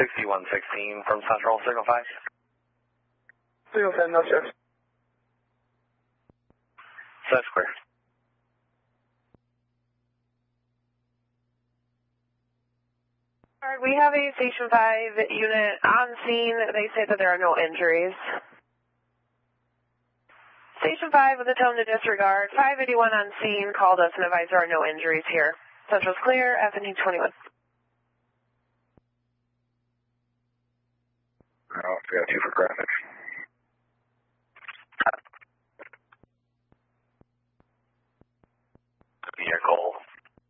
6116 from Central, Signal 5. Signal 10, no shift. That's clear. We have a Station 5 unit on scene. They say that there are no injuries. Station 5 with a tone to disregard. 581 on scene called us and advised there are no injuries here. Central's clear, Avenue 21. Oh, we got 2 for graphics.